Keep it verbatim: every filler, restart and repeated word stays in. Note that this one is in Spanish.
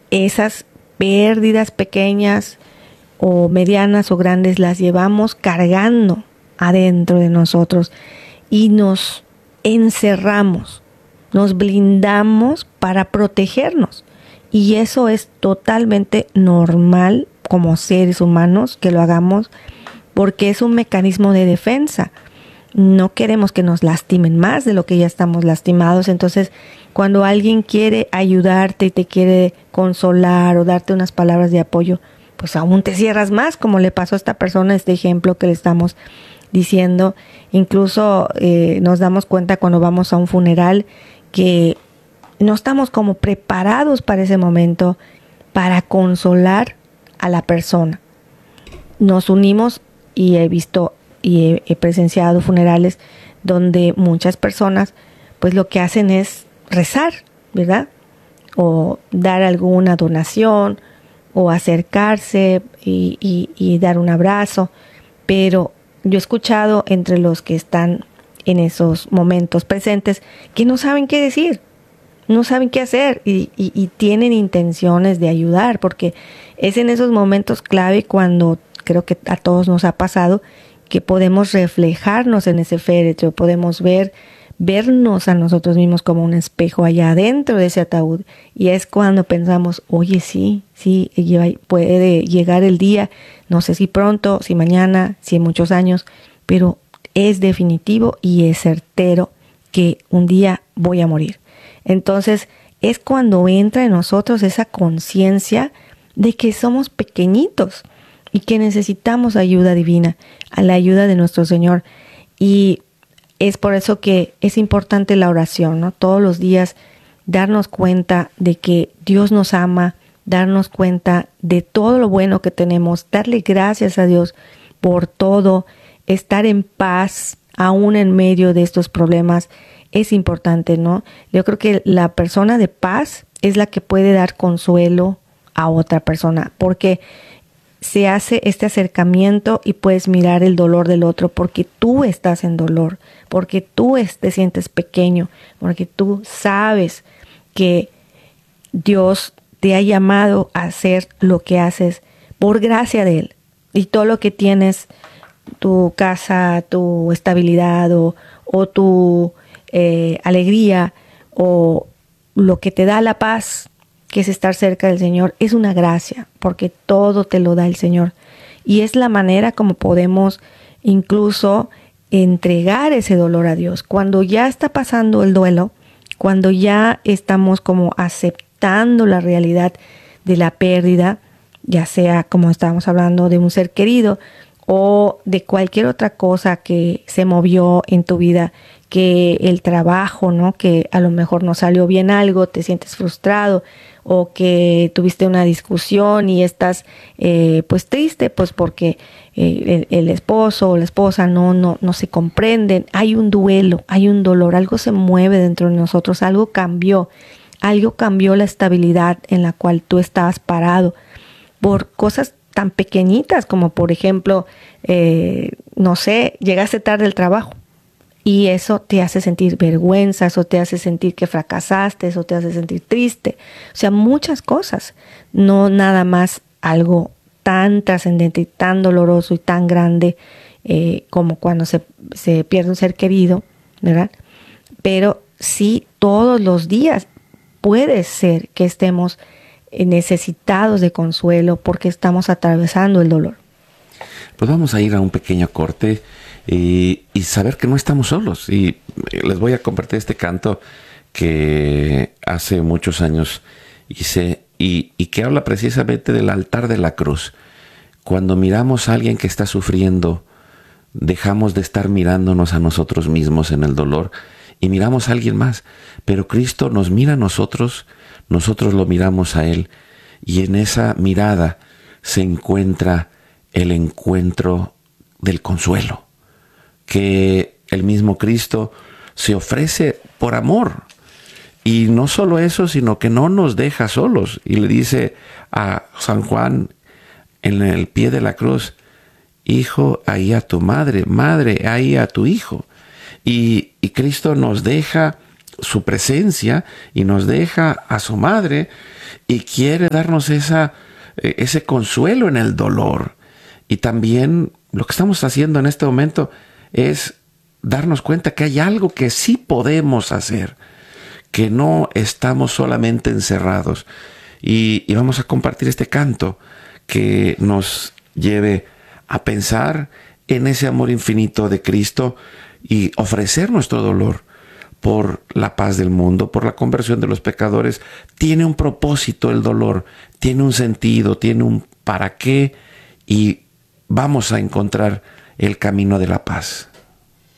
esas pérdidas pequeñas o medianas o grandes las llevamos cargando adentro de nosotros y nos encerramos, nos blindamos para protegernos. Y eso es totalmente normal como seres humanos que lo hagamos porque es un mecanismo de defensa. No queremos que nos lastimen más de lo que ya estamos lastimados. Entonces, cuando alguien quiere ayudarte y te quiere consolar o darte unas palabras de apoyo, pues aún te cierras más, como le pasó a esta persona, este ejemplo que le estamos diciendo. Incluso eh, nos damos cuenta cuando vamos a un funeral que no estamos como preparados para ese momento, para consolar a la persona. Nos unimos y he visto y he, he presenciado funerales donde muchas personas pues lo que hacen es rezar, ¿verdad? O dar alguna donación o acercarse y, y, y dar un abrazo. Pero yo he escuchado entre los que están en esos momentos presentes que no saben qué decir, no saben qué hacer y, y, y tienen intenciones de ayudar, porque es en esos momentos clave cuando creo que a todos nos ha pasado que podemos reflejarnos en ese féretro, podemos ver, vernos a nosotros mismos como un espejo allá adentro de ese ataúd. Y es cuando pensamos, oye, sí, sí, puede llegar el día, no sé si pronto, si mañana, si en muchos años, pero es definitivo y es certero que un día voy a morir. Entonces es cuando entra en nosotros esa conciencia de que somos pequeñitos y que necesitamos ayuda divina, a la ayuda de nuestro Señor. Y es por eso que es importante la oración, ¿no? Todos los días darnos cuenta de que Dios nos ama, darnos cuenta de todo lo bueno que tenemos, darle gracias a Dios por todo, estar en paz aún en medio de estos problemas es importante, ¿no? Yo creo que la persona de paz es la que puede dar consuelo a otra persona, porque se hace este acercamiento y puedes mirar el dolor del otro porque tú estás en dolor, porque tú te sientes pequeño, porque tú sabes que Dios te ha llamado a hacer lo que haces por gracia de Él. Y todo lo que tienes, tu casa, tu estabilidad o, o tu eh, alegría o lo que te da la paz, que es estar cerca del Señor, es una gracia, porque todo te lo da el Señor. Y es la manera como podemos incluso entregar ese dolor a Dios. Cuando ya está pasando el duelo, cuando ya estamos como aceptando la realidad de la pérdida, ya sea como estábamos hablando de un ser querido o de cualquier otra cosa que se movió en tu vida, que el trabajo, ¿no? Que a lo mejor no salió bien algo, te sientes frustrado, o que tuviste una discusión y estás eh, pues triste, pues porque eh, el, el esposo o la esposa no, no, no se comprenden. Hay un duelo, hay un dolor, algo se mueve dentro de nosotros, algo cambió, algo cambió la estabilidad en la cual tú estabas parado por cosas tan pequeñitas como por ejemplo, eh, no sé, llegaste tarde al trabajo. Y eso te hace sentir vergüenza, eso te hace sentir que fracasaste, eso te hace sentir triste. O sea, muchas cosas, no nada más algo tan trascendente y tan doloroso y tan grande eh, como cuando se, se pierde un ser querido, ¿verdad? Pero sí, todos los días puede ser que estemos necesitados de consuelo porque estamos atravesando el dolor. Pues vamos a ir a un pequeño corte y, y saber que no estamos solos. Y les voy a compartir este canto que hace muchos años hice y, y que habla precisamente del altar de la cruz. Cuando miramos a alguien que está sufriendo, dejamos de estar mirándonos a nosotros mismos en el dolor y miramos a alguien más. Pero Cristo nos mira a nosotros, nosotros lo miramos a Él, y en esa mirada se encuentra el encuentro del consuelo, que el mismo Cristo se ofrece por amor. Y no solo eso, sino que no nos deja solos. Y le dice a San Juan en el pie de la cruz: hijo, ahí a tu madre, madre, ahí a tu hijo. Y, y Cristo nos deja su presencia y nos deja a su madre y quiere darnos esa, ese consuelo en el dolor. Y también lo que estamos haciendo en este momento es darnos cuenta que hay algo que sí podemos hacer, que no estamos solamente encerrados. Y, y vamos a compartir este canto que nos lleve a pensar en ese amor infinito de Cristo y ofrecer nuestro dolor por la paz del mundo, por la conversión de los pecadores. Tiene un propósito el dolor, tiene un sentido, tiene un para qué, y vamos a encontrar el camino de la paz.